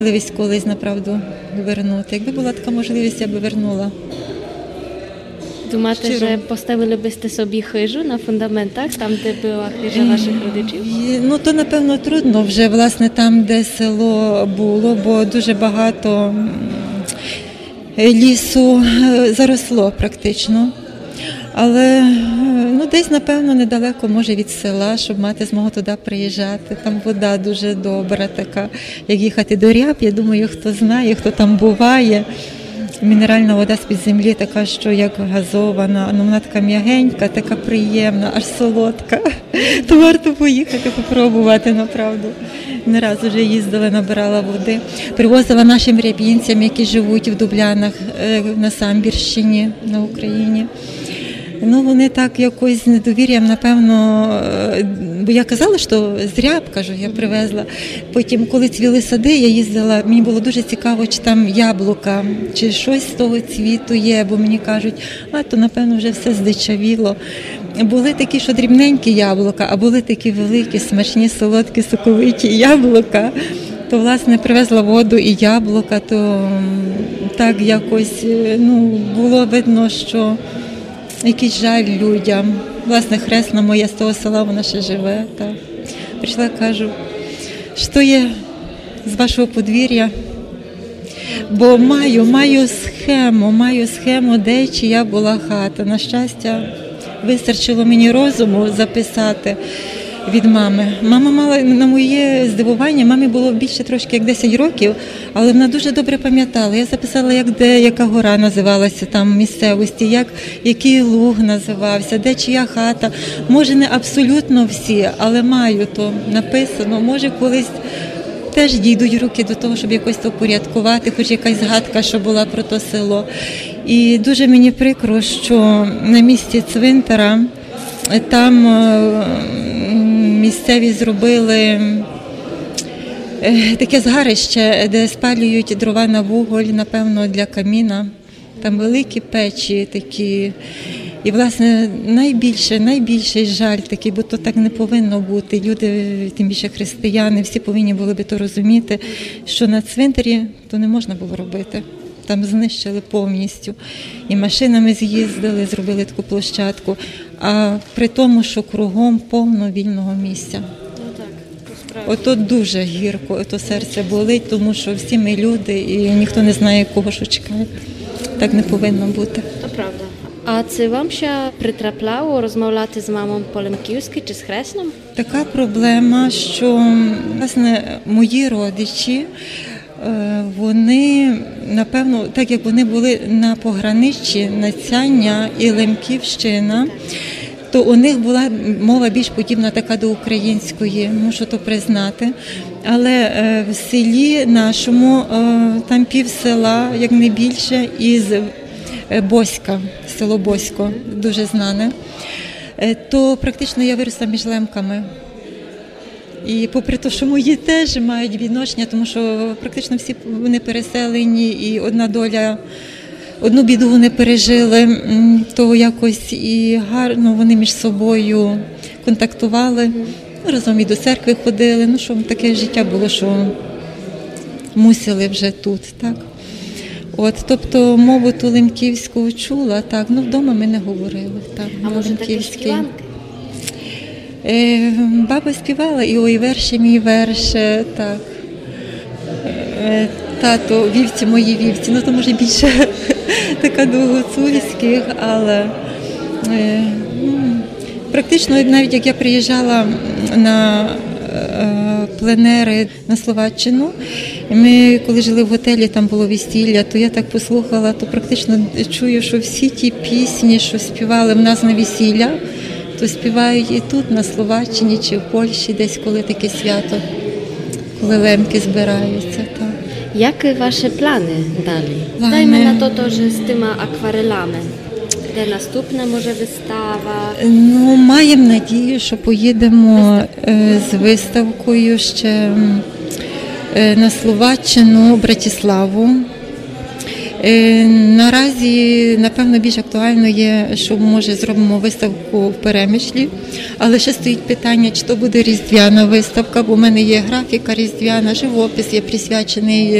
Можливість колись, направду, вернути. Якби була така можливість, я би вернула. Думаєте, Щиро. що поставили бiste собі хижу на фундаментах, там, де була хижа ваших родичів? Ну, то, напевно, трудно вже, власне, там, де село було, бо дуже багато лісу заросло практично. Але десь, напевно, недалеко, може, від села, щоб мати змогу туди приїжджати. Там вода дуже добра така. Як їхати до Ряб, я думаю, хто знає, хто там буває. Мінеральна вода з-під землі така, що як газована, вона така м'ягенька, така приємна, аж солодка. То варто поїхати, попробувати, направду. Не раз вже їздила, набирала води. Привозила нашим рябінцям, які живуть в Дублянах на Самбірщині, на Україні. Вони так якось з недовір'ям, напевно, бо я казала, що з Ряб, кажу, я привезла. Потім, коли цвіли сади, я їздила, мені було дуже цікаво, чи там яблука, чи щось з того цвіту є, бо мені кажуть, то, напевно, вже все здичавіло. Були такі, що дрібненькі яблука, а були такі великі, смачні, солодкі, соковиті яблука. То, власне, привезла воду і яблука, то так якось, було видно, що якийсь жаль людям. Власне, хресна моя з того села, вона ще живе. Так. Прийшла, кажу, що є з вашого подвір'я? Бо маю схему, де чия була хата. На щастя, вистачило мені розуму записати від мами. Мама мала, на моє здивування, мамі було більше трошки як 10 років, але вона дуже добре пам'ятала. Я записала, яка гора називалася там в місцевості, який луг називався, де чия хата. Може, не абсолютно всі, але маю то написано. Може, колись теж дійдуть руки до того, щоб якось то порядкувати, хоч якась згадка, що була про то село. І дуже мені прикро, що на місці цвинтара там місцеві зробили таке згарище, де спалюють дрова на вуголь, напевно, для каміна. Там великі печі такі. І, власне, найбільший жаль такий, бо то так не повинно бути. Люди, тим більше християни, всі повинні були би то розуміти, що на цвинтарі то не можна було робити. Там знищили повністю. І машинами з'їздили, зробили таку площадку. А при тому, що кругом повно вільного місця. Ото дуже гірко, ото серце болить, тому що всі ми люди і ніхто не знає, кого що чекає. Так не повинно бути. To prawda. A czy wam się przytrafiało rozmawiać z mamą po lemkівськи чи з хресном? Така проблема, що, власне, мої родичі, вони, напевно, так як вони були на пограниччі Нацяння і Лемківщина, то у них була мова більш подібна така до української, мушу то признати. Але в селі нашому, там пів села, як не більше, із Боська, село Босько, дуже знане, то практично я виросла між лемками. І попри те, що мої теж мають відношення, тому що практично всі вони переселені і одну біду вони пережили, то якось і гарно вони між собою контактували, разом і до церкви ходили, що таке життя було, що мусили вже тут, так. Тобто мову ту лемківську чула, так, вдома ми не говорили. Так, а може такі співанки? Баба співала і ой верші мій верше, так. Тато, вівці мої вівці, то може більше така до гуцульських, але практично навіть як я приїжджала на пленери на Словаччину, ми коли жили в готелі, там було весілля, то я так послухала, то практично чую, що всі ті пісні, що співали в нас на весілля, то співають і тут, на Словаччині, чи в Польщі, десь коли таке свято, коли лемки збираються. Так. Jakie wasze plany dalej? Plany. Dajmy na to, że z tymi akwarelami. Де наступна, може, вистава? Маємо надію, що поїдемо з виставкою ще на Словаччину, Братиславу. Наразі, напевно, більш актуально є, що, може, зробимо виставку в Перемишлі, але ще стоїть питання, чи то буде різдвяна виставка, бо в мене є графіка різдвяна, живопис є присвячений